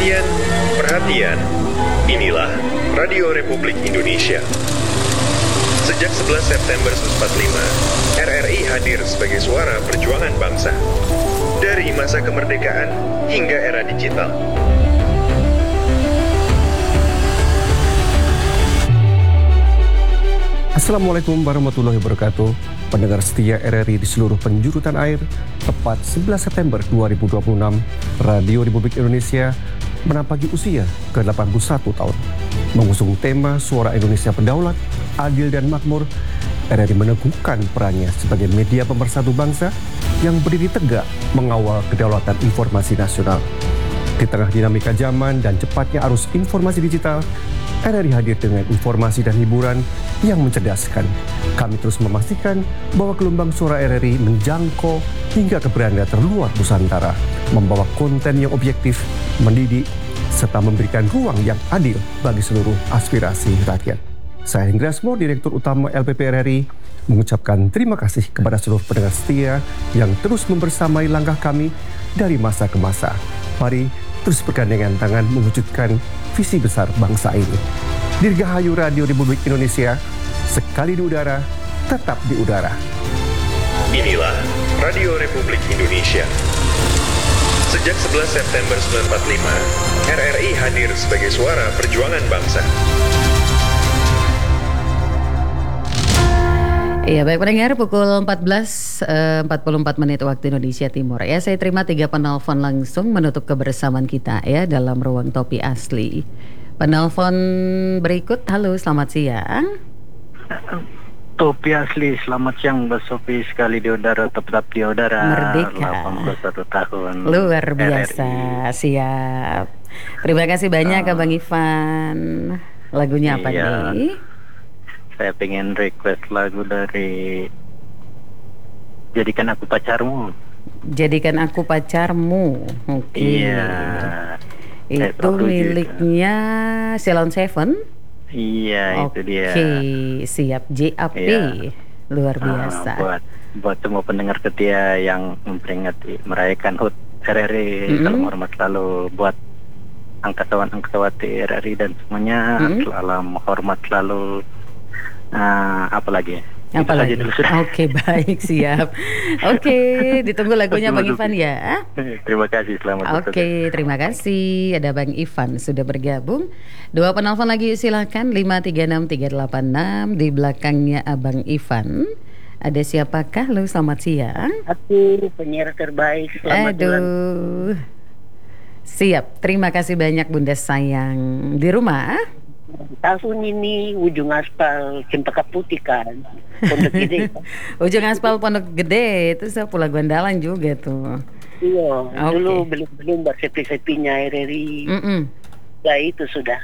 Perhatian, perhatian. Inilah Radio Republik Indonesia. Sejak 11 September 1945, RRI hadir sebagai suara perjuangan bangsa. Dari masa kemerdekaan hingga era digital. Assalamualaikum warahmatullahi wabarakatuh. Pendengar setia RRI di seluruh penjuru tanah air, tepat 11 September 2026, Radio Republik Indonesia menampaki usia ke-81 tahun. Mengusung tema Suara Indonesia Berdaulat, Adil dan Makmur, RRI meneguhkan perannya sebagai media pemersatu bangsa yang berdiri tegak mengawal kedaulatan informasi nasional. Di tengah dinamika zaman dan cepatnya arus informasi digital, RRI hadir dengan informasi dan hiburan yang mencerdaskan. Kami terus memastikan bahwa gelombang suara RRI menjangkau hingga ke beranda terluar Nusantara, membawa konten yang objektif, mendidik, serta memberikan ruang yang adil bagi seluruh aspirasi rakyat. Saya Hendra Asmo, Direktur Utama LPP RRI, mengucapkan terima kasih kepada seluruh pendengar setia yang terus membersamai langkah kami dari masa ke masa. Mari terus bergandengan tangan mewujudkan visi besar bangsa ini. Dirgahayu Radio Republik Indonesia, sekali di udara, tetap di udara. Inilah Radio Republik Indonesia. Sejak 11 September 1945, RRI hadir sebagai suara perjuangan bangsa. Iya, baik pendengar, pukul 14.44 menit waktu Indonesia Timur. Ya, saya terima 3 penelpon langsung menutup kebersamaan kita ya dalam ruang topi asli. Penelpon berikut, halo, selamat siang. Topi asli, selamat siang Mbak Sofi, sekali di udara, tetap di udara. Merdeka. 81 tahun. Luar biasa, RRI. Siap. Terima kasih banyak Bang Ivan. Lagunya apa nih? Saya pengen request lagu dari Jadikan Aku Pacarmu. Jadikan Aku Pacarmu. Oke. Iya. Itu miliknya Ceylon Seven. Iya, itu dia. Oke, siap. JAP. Iya. Luar biasa. Buat semua pendengar setia yang memperingati merayakan HUT RRI, salam hormat selalu buat angkatawati RRI dan semuanya. Salam hormat selalu. Apalagi? Oke, baik, siap. Oke, ditunggu lagunya Bang Ivan ya. Terima kasih, selamat. Oke, terima kasih. Ada Bang Ivan sudah bergabung. 2 penelpon lagi silakan, 5363886 di belakangnya Abang Ivan. Ada siapakah? Lu selamat siang. Aku penyiar terbaik. Selamat jalan. Siap. Terima kasih banyak Bunda sayang. Di rumah? Tahun ini ujung aspal Cempaka Putih kan, Pondok Gede. Ujung aspal Pondok Gede itu saya Pulau Gandalan juga tuh. Iya, dulu belum sepi-sepinya RRI. Ya itu sudah.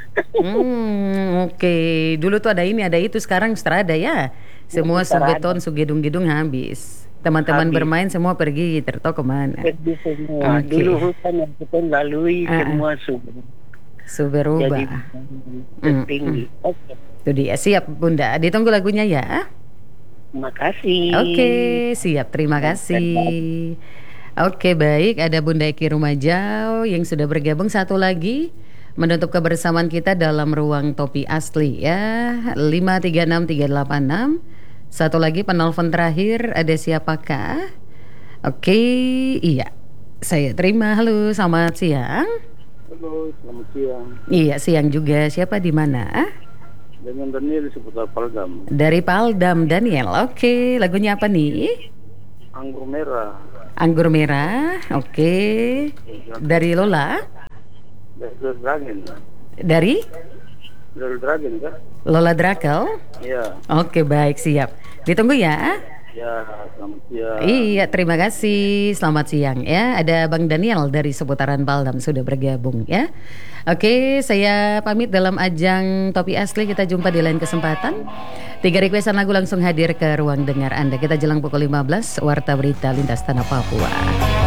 Oke. Dulu tuh ada ini, ada itu, sekarang sudah ada ya. Semua subeton, sugedung-gedung habis. Teman-teman bermain semua pergi, tertahu kemana? Pergi semua. Dulu hutan yang kita lalui semua berubah. Tinggi. Oke. Itu dia, siap Bunda. Ditunggu lagunya ya. Terima kasih. Oke, siap. Terima kasih. Oke, baik. Ada Bunda Eki Rumajau yang sudah bergabung. Satu lagi menutup kebersamaan kita dalam ruang topi asli ya. 5363886. Satu lagi penelpon terakhir. Ada siapakah? Oke, iya. Saya terima. Halo, selamat siang. Halo, selamat siang. Iya, siang juga. Siapa di mana? Dengan Daniel di seputar Paldam. Dari Paldam, Daniel. Oke, lagunya apa nih? Anggur Merah. Anggur Merah. Oke. Dari Lola? Dari Dragon. Dari Dragon kan? Lola Drakel? Iya. Oke, baik, siap. Ditunggu ya. Ya, selamat siang. Iya, terima kasih. Selamat siang ya. Ada Bang Daniel dari seputaran Paldam sudah bergabung ya. Oke, saya pamit dalam ajang topi asli. Kita jumpa di lain kesempatan. 3 requestan lagu langsung hadir ke ruang dengar Anda. Kita jelang pukul 15, Warta Berita Lintas Tanah Papua.